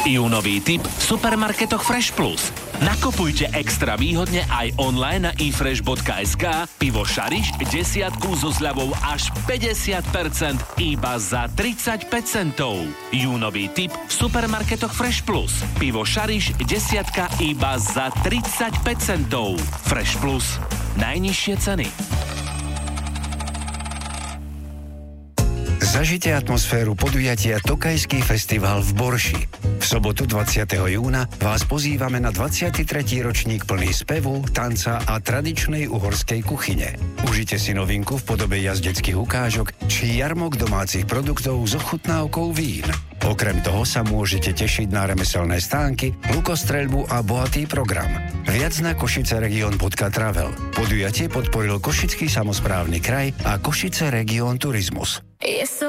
Júnový tip v supermarketoch Fresh Plus. Nakupujte extra výhodne aj online na ifresh.sk. Pivo Šariš 10 so zľavou až 50% iba za 35 centov. Júnový tip v supermarketoch Fresh Plus. Pivo Šariš 10 iba za 35 centov. Fresh Plus. Najnižšie ceny. Zažite atmosféru podujatia Tokajský festival v Borši. V sobotu 20. júna vás pozývame na 23. ročník plný spevu, tanca a tradičnej uhorskej kuchyne. Užite si novinku v podobe jazdeckých ukážok či jarmok domácich produktov s ochutnávkou vín. Okrem toho sa môžete tešiť na remeselné stánky, lukostreľbu a bohatý program. Viac na košiceregion.travel. Podujatie podporil Košický samosprávny kraj a Košice Región Turizmus.